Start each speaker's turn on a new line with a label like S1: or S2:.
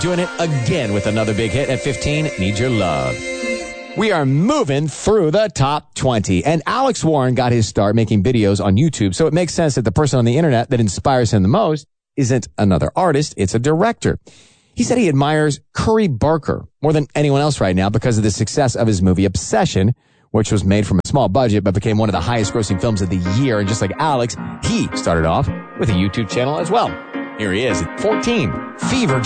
S1: Doing it again with another big hit at 15, Need Your Love. We are moving through the top 20, and Alex Warren got his start making videos on YouTube, so it makes sense that the person on the internet that inspires him the most isn't another artist, it's a director. He said he admires Curry Barker more than anyone else right now because of the success of his movie Obsession, which was made from a small budget but became one of the highest grossing films of the year. And just like Alex, he started off with a YouTube channel as well. Here he is at 14, Fever